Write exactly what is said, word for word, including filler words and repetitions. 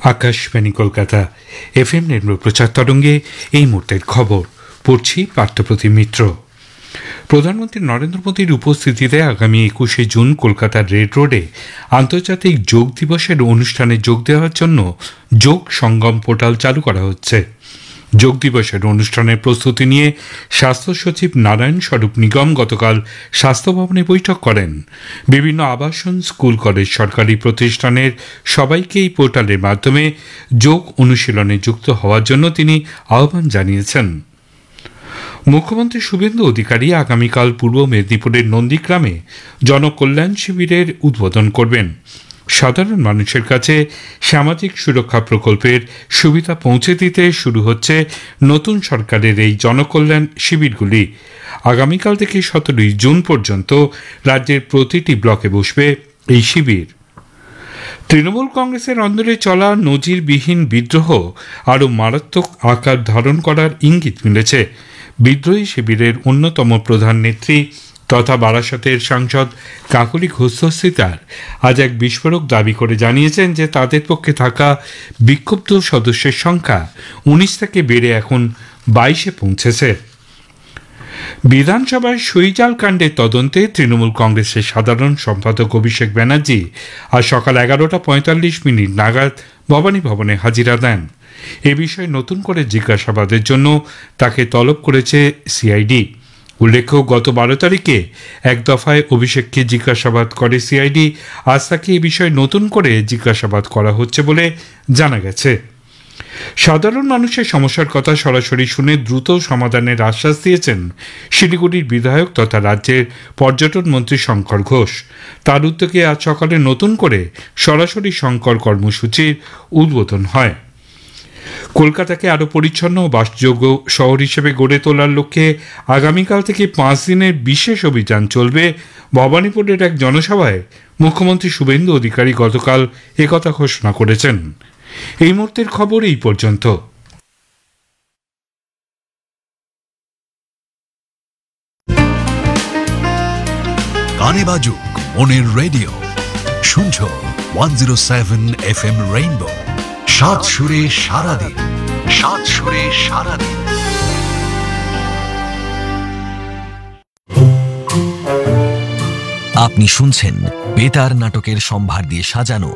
Akashvani Kolkata F M নির্মল প্রচার তরঙ্গে এই মুহূর্তের খবর পড়ছি পার্থপ্রতিম মিত্র। প্রধানমন্ত্রী নরেন্দ্র মোদীর উপস্থিতিতে আগামী একুশে জুন কলকাতার রেড রোডে আন্তর্জাতিক যোগ দিবসের অনুষ্ঠানে যোগ দেওয়ার জন্য যোগ সঙ্গম পোর্টাল চালু করা হচ্ছে। যোগ দিবসের অনুষ্ঠানের প্রস্তুতি নিয়ে স্বাস্থ্য সচিব নারায়ণ স্বরূপ নিগম গতকাল স্বাস্থ্য ভবনে বৈঠক করেন। বিভিন্ন আবাসন, স্কুল, কলেজ, সরকারি প্রতিষ্ঠানের সবাইকে এই পোর্টালের মাধ্যমে যোগ অনুশীলনে যুক্ত হওয়ার জন্য তিনি আহ্বান জানিয়েছেন। মুখ্যমন্ত্রী শুভেন্দু অধিকারী আগামীকাল পূর্ব মেদিনীপুরের নন্দীগ্রামে জনকল্যাণ শিবিরের উদ্বোধন করবেন। সাধারণ মানুষের কাছে সামাজিক সুরক্ষা প্রকল্পের সুবিধা পৌঁছে দিতে শুরু হচ্ছে নতুন সরকারের এই জনকল্যাণ শিবিরগুলি। আগামীকাল থেকে সতেরোই জুন পর্যন্ত রাজ্যের প্রতিটি ব্লকে বসবে এই শিবির। তৃণমূল কংগ্রেসের অন্দরে চলা নজিরবিহীন বিদ্রোহ আরও মারাত্মক আকার ধারণ করার ইঙ্গিত মিলেছে। বিদ্রোহী শিবিরের অন্যতম প্রধান নেত্রী তথা বারাসতের সাংসদ কাকলি ঘোষ দস্তিদার আজ এক বিস্ফোরক দাবি করে জানিয়েছেন যে তাদের পক্ষে থাকা বিক্ষুব্ধ সদস্যের সংখ্যা উনিশ থেকে বেড়ে এখন বাইশে পৌঁছেছে। বিধানসভায় সুইজাল কাণ্ডের তদন্তে তৃণমূল কংগ্রেসের সাধারণ সম্পাদক অভিষেক ব্যানার্জি আজ সকাল এগারোটা পঁয়তাল্লিশ মিনিট নাগাদ ভবানী ভবনে হাজিরা দেন। এ বিষয়ে নতুন করে জিজ্ঞাসাবাদের জন্য তাকে তলব করেছে সিআইডি। উল্লেখ্য, গত বারো তারিখে এক দফায় অভিষেককে জিজ্ঞাসাবাদ করে সিআইডি। আজ তাকে এ বিষয়ে নতুন করে জিজ্ঞাসাবাদ করা হচ্ছে বলে জানা গেছে। সাধারণ মানুষের সমস্যার কথা সরাসরি শুনে দ্রুত সমাধানের আশ্বাস দিয়েছেন শিলিগুড়ির বিধায়ক তথা রাজ্যের পর্যটন মন্ত্রী শঙ্কর ঘোষ। তার উদ্যোগে আজ সকালে নতুন করে সরাসরি শঙ্কর কর্মসূচির উদ্বোধন হয়। কলকাতাকে আরও পরিচ্ছন্ন ও বাসযোগ্য শহর হিসেবে গড়ে তোলার লক্ষ্যে আগামীকাল থেকে পাঁচ দিনের বিশেষ অভিযান চলবে। ভবানীপুরের এক জনসভায় মুখ্যমন্ত্রী শুভেন্দু অধিকারী গতকাল একথা ঘোষণা করেছেন। এই মুহূর্তের খবর এই পর্যন্ত। গানে বাজুক মনের রেডিও, শুনছো one zero seven F M rainbow. সাত সুরে সারাদিন, সাত সুরে সারাদিন। আপনি শুনছেন বেতার নাটকের সম্ভার দিয়ে সাজানো